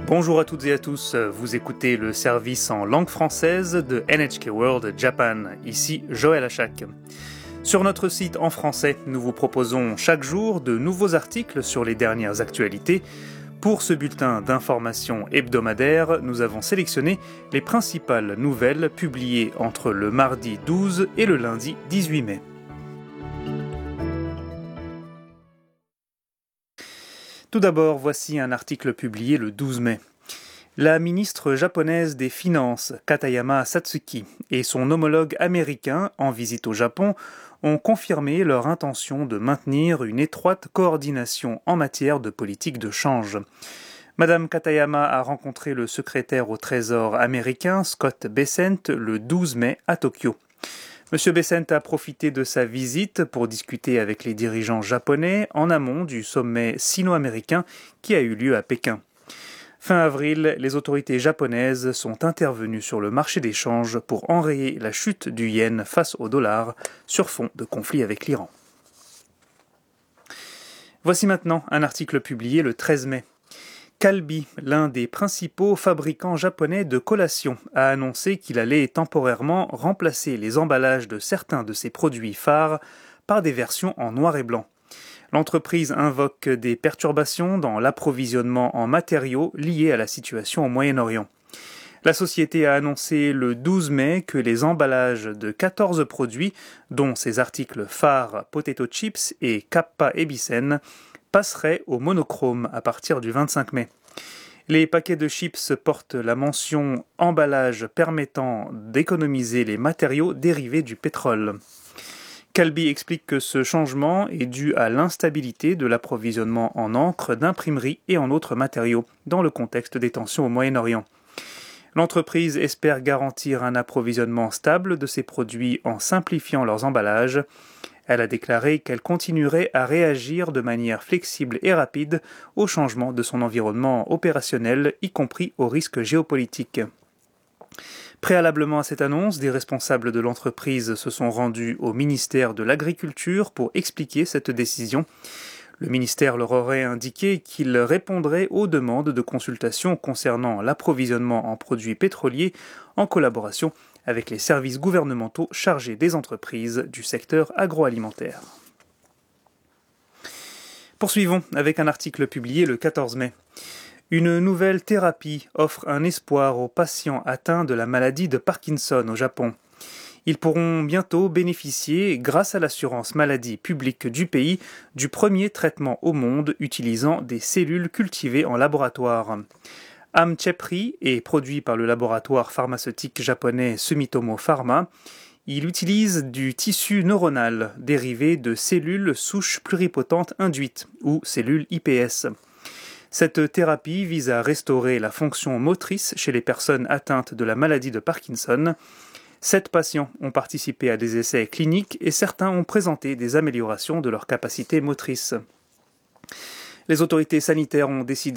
Bonjour à toutes et à tous, vous écoutez le service en langue française de NHK World Japan, ici Joël Achak. Sur notre site en français, nous vous proposons chaque jour de nouveaux articles sur les dernières actualités. Pour ce bulletin d'information hebdomadaire, nous avons sélectionné les principales nouvelles publiées entre le mardi 12 et le lundi 18 mai. Tout d'abord, voici un article publié le 12 mai. La ministre japonaise des Finances, Katayama Satsuki, et son homologue américain en visite au Japon ont confirmé leur intention de maintenir une étroite coordination en matière de politique de change. Madame Katayama a rencontré le secrétaire au Trésor américain, Scott Bessent, le 12 mai à Tokyo. M. Bessent a profité de sa visite pour discuter avec les dirigeants japonais en amont du sommet sino-américain qui a eu lieu à Pékin. Fin avril, les autorités japonaises sont intervenues sur le marché des changes pour enrayer la chute du yen face au dollar sur fond de conflit avec l'Iran. Voici maintenant un article publié le 13 mai. Calbee, l'un des principaux fabricants japonais de collations, a annoncé qu'il allait temporairement remplacer les emballages de certains de ses produits phares par des versions en noir et blanc. L'entreprise invoque des perturbations dans l'approvisionnement en matériaux liés à la situation au Moyen-Orient. La société a annoncé le 12 mai que les emballages de 14 produits, dont ses articles phares Potato Chips et Kappa Ebisen, passeraient au monochrome à partir du 25 mai. Les paquets de chips portent la mention « emballage permettant d'économiser les matériaux dérivés du pétrole ». Calbee explique que ce changement est dû à l'instabilité de l'approvisionnement en encre d'imprimerie et en autres matériaux dans le contexte des tensions au Moyen-Orient. L'entreprise espère garantir un approvisionnement stable de ses produits en simplifiant leurs emballages. Elle a déclaré qu'elle continuerait à réagir de manière flexible et rapide au changement de son environnement opérationnel, y compris aux risques géopolitiques. Préalablement à cette annonce, des responsables de l'entreprise se sont rendus au ministère de l'Agriculture pour expliquer cette décision. Le ministère leur aurait indiqué qu'il répondrait aux demandes de consultation concernant l'approvisionnement en produits pétroliers en collaboration avec les services gouvernementaux chargés des entreprises du secteur agroalimentaire. Poursuivons avec un article publié le 14 mai. Une nouvelle thérapie offre un espoir aux patients atteints de la maladie de Parkinson au Japon. Ils pourront bientôt bénéficier, grâce à l'assurance maladie publique du pays, du premier traitement au monde utilisant des cellules cultivées en laboratoire. Amchepry est produit par le laboratoire pharmaceutique japonais Sumitomo Pharma. Il utilise du tissu neuronal dérivé de cellules souches pluripotentes induites, ou cellules iPS. Cette thérapie vise à restaurer la fonction motrice chez les personnes atteintes de la maladie de Parkinson. 7 patients ont participé à des essais cliniques et certains ont présenté des améliorations de leur capacité motrice. Les autorités sanitaires ont décidé